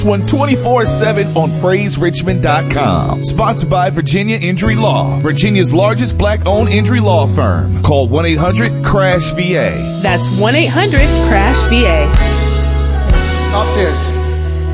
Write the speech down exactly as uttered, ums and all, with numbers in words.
one twenty-four seven on praise richmond dot com. Sponsored by Virginia Injury Law, Virginia's largest black-owned injury law firm. Call one eight hundred crash V A. That's one eight hundred crash V A. All serious.